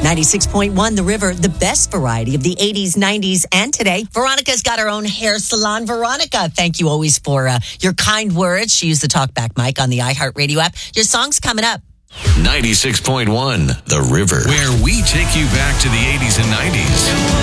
96.1 The River, the best variety of the 80s, 90s, and today. Veronica's got her own hair salon. Veronica, thank you always for your kind words. She used the talkback mic on the iHeartRadio app. Your song's coming up. 96.1 The River, where we take you back to the 80s and 90s.